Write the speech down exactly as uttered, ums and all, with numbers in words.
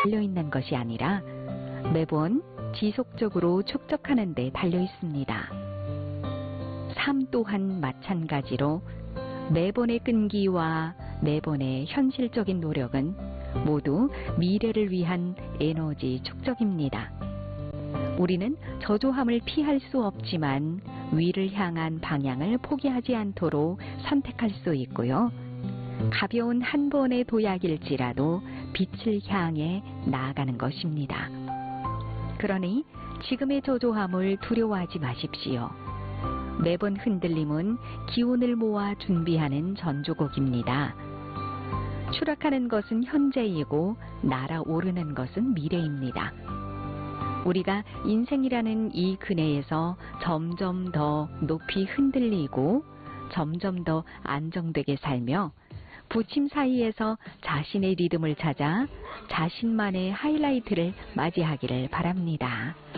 달려있는 것이 아니라 매번 지속적으로 축적하는 데 달려 있습니다. 삶 또한 마찬가지로 매번의 끈기와 매번의 현실적인 노력은 모두 미래를 위한 에너지 축적입니다. 우리는 저조함을 피할 수 없지만 위를 향한 방향을 포기하지 않도록 선택할 수 있고요. 가벼운 한 번의 도약일지라도 빛을 향해 나아가는 것입니다. 그러니 지금의 저조함을 두려워하지 마십시오. 매번 흔들림은 기운을 모아 준비하는 전조곡입니다. 추락하는 것은 현재이고 날아오르는 것은 미래입니다. 우리가 인생이라는 이 그네에서 점점 더 높이 흔들리고 점점 더 안정되게 살며 부침 사이에서 자신의 리듬을 찾아 자신만의 하이라이트를 맞이하기를 바랍니다.